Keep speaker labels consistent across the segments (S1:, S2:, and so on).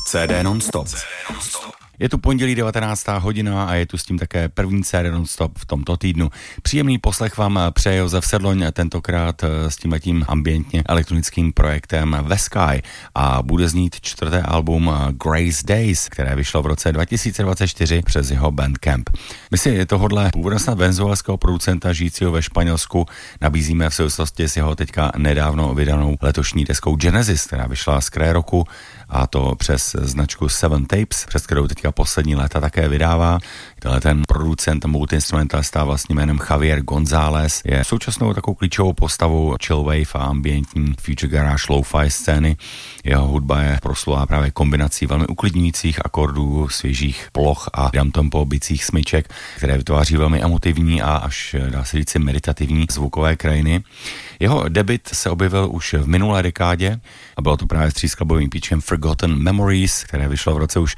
S1: CD non-stop. Je tu pondělí 19. hodina a je tu s tím také první CD non-stop v tomto týdnu. Příjemný poslech vám přeje Josef Sedloň, tentokrát s tímhletím ambientně elektronickým projektem The Sky a bude znít čtvrté album Grace Days, které vyšlo v roce 2024 přes jeho Bandcamp. My si tohodle původně snad venezuelského producenta žijícího ve Španělsku nabízíme v souvislosti s jeho teďka nedávno vydanou letošní deskou Genesis, která vyšla z kraje roku, a to přes značku Seven Tapes, přes kterou teďka poslední léta také vydává. Tenhle ten producent multiinstrumentalista vlastním jménem Javier González je současnou takovou klíčovou postavou chillwave a ambientní future garage lo-fi scény. Jeho hudba je proslulá právě kombinací velmi uklidňujících akordů, svěžích ploch a downtempo bicích smyček, které vytváří velmi emotivní a až dá se říct meditativní zvukové krajiny. Jeho debut se objevil už v minulé dekádě a bylo to právě s třískladbovým píčem Forgotten Memories, které vyšlo v roce už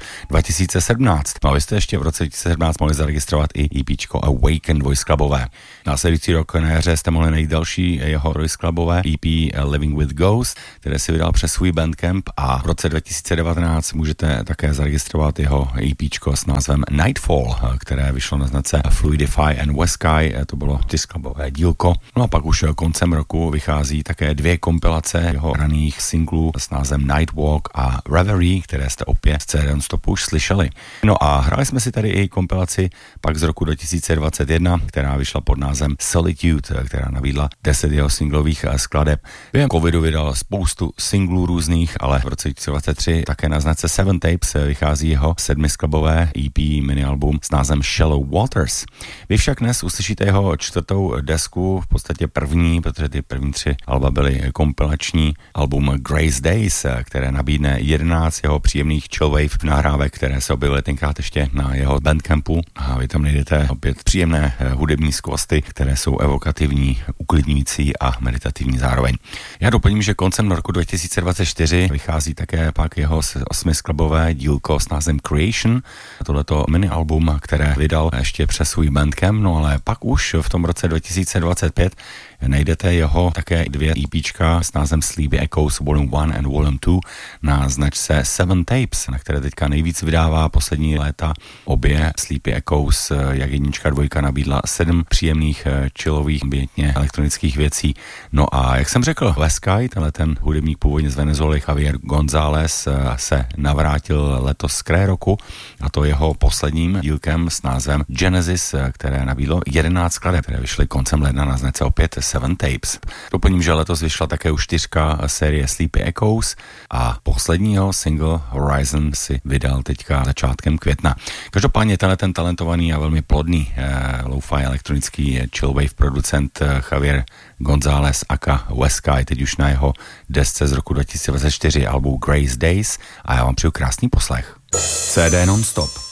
S1: 2017. No a vy jste ještě v roce 2017 mohli zaregistrovat i EPčko Awaken dvojskladbové. Následující rok na jaře jste mohli najít další jeho dvojskladbové EP Living with Ghost, které si vydal přes svůj Bandcamp, a v roce 2019 můžete také zaregistrovat jeho EPčko s názvem Nightfall, které vyšlo na značce Fluidify and Westsky, to bylo čtyřskladbové dílko. No a pak už koncem roku vychází také dvě kompilace jeho raných singlů s názvem Nightwalk a Reverie, které jste opět z CD non-stopu už slyšeli. No a hráli jsme si tady i kompilaci pak z roku 2021, která vyšla pod názvem Solitude, která nabídla 10 jeho singlových skladeb. Během covidu vydal spoustu singlů různých, ale v roce 2023 také na značce Seven Tapes vychází jeho 7skladbové EP minialbum s názvem Shallow Waters. Vy však dnes uslyšíte jeho čtvrtou desku, v podstatě první, protože ty první 3 alba byly kompilační, album Grace Days, které nabídne 11 jeho příjemných chillwave nahrávek, které se objevily tenkrát ještě na jeho Bandcampu, a vy tam najdete opět příjemné hudební skvosty, které jsou evokativní, uklidňující a meditativní zároveň. Já doplním, že koncem roku 2024 vychází také pak jeho 8skladbové dílko s názvem Creation, tohleto mini album, které vydal ještě přes svůj Bandcamp, no ale pak už v tom roce 2025 najdete jeho také 2 EPčka s názvem Sleepy Echoes Volume 1 and Volume 2 na značce Seven Tapes, na které teďka nejvíc vydává poslední léta. Obě Sleepy Echoes, jak jednička, dvojka, nabídla 7 příjemných chillových ambientně elektronických věcí. No a jak jsem řekl, The Sky, tenhle ten hudebník původně z Venezuely Javier González, se navrátil letos z kraje roku, a to jeho posledním dílkem s názvem Genesis, které nabídlo 11 skladeb, které vyšly koncem ledna na značce opět Seven Tapes. Doplním, že letos vyšla také už 4 série Sleepy Echoes a posledního single Horizon si vydal teďka začátkem května. Každopádně ten talentovaný a velmi plodný lo-fi elektronický chillwave producent Javier González aka The Sky teď už na jeho desce z roku 2024 albu Grace Days, a já vám přeju krásný poslech. CD non-stop.